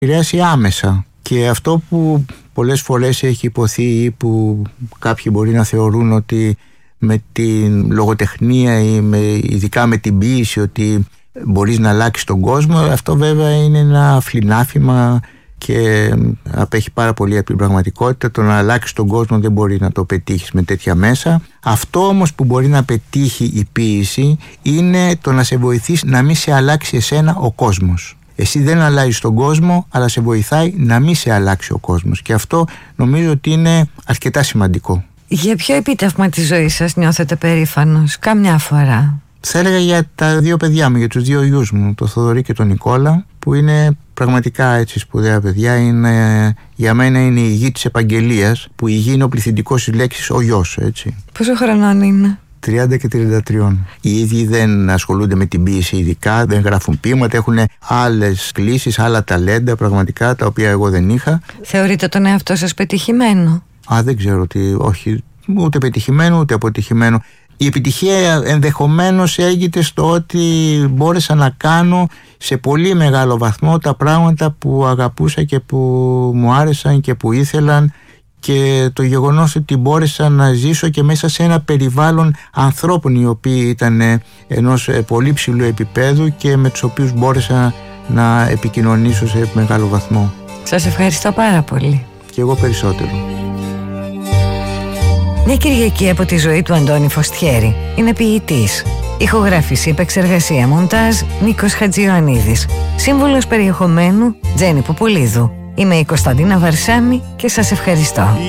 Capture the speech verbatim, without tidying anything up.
επηρέασε άμεσα. Και αυτό που πολλές φορές έχει υποθεί ή που κάποιοι μπορεί να θεωρούν ότι με την λογοτεχνία ή με, ειδικά με την ποίηση ότι μπορείς να αλλάξεις τον κόσμο, αυτό βέβαια είναι ένα φλινάφημα και απέχει πάρα πολύ από την πραγματικότητα. Το να αλλάξεις τον κόσμο δεν μπορεί να το πετύχεις με τέτοια μέσα. Αυτό όμως που μπορεί να πετύχει η ποίηση είναι το να σε βοηθήσει να μην σε αλλάξει εσένα ο κόσμος. Εσύ δεν αλλάζεις τον κόσμο, αλλά σε βοηθάει να μην σε αλλάξει ο κόσμος. Και αυτό νομίζω ότι είναι αρκετά σημαντικό. Για ποιο επίτευγμα της ζωής σας νιώθετε περήφανος καμιά φορά? Θα έλεγα για τα δύο παιδιά μου, για τους δύο γιους μου, τον Θοδωρή και τον Νικόλα, που είναι πραγματικά έτσι σπουδαία παιδιά. Είναι, για μένα είναι η γη της επαγγελίας, που η γη είναι ο πληθυντικός της λέξης ο γιος, έτσι. Πόσο χρονών είναι? τριάντα και τριάντα τρία. Οι ίδιοι δεν ασχολούνται με την ποίηση ειδικά, δεν γράφουν ποίηματα, έχουν άλλες κλήσεις, άλλα ταλέντα πραγματικά, τα οποία εγώ δεν είχα. Θεωρείτε τον εαυτό σας πετυχημένο? Α, δεν ξέρω τι, όχι, ούτε πετυχημένο ούτε αποτυχημένο. Η επιτυχία ενδεχομένως έγκυται στο ότι μπόρεσα να κάνω σε πολύ μεγάλο βαθμό τα πράγματα που αγαπούσα και που μου άρεσαν και που ήθελαν, και το γεγονός ότι μπόρεσα να ζήσω και μέσα σε ένα περιβάλλον ανθρώπων οι οποίοι ήταν ενός πολύ ψηλού επίπεδου και με τους οποίους μπόρεσα να επικοινωνήσω σε μεγάλο βαθμό. Σας ευχαριστώ πάρα πολύ. Και εγώ περισσότερο. Μια Κυριακή από τη ζωή του Αντώνη Φωστιέρη. Είναι ποιητής. Ηχογράφηση, επεξεργασία, μοντάζ Νίκος Χατζιωαννίδης. Σύμβουλος περιεχομένου Τζέννη Πουπουλίδου. Είμαι η Κωνσταντίνα Βαρσάμι και σας ευχαριστώ.